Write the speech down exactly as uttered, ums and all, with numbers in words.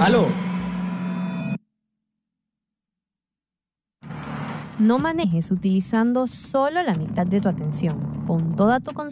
Aló. No manejes utilizando solo la mitad de tu atención. Pon toda tu concentración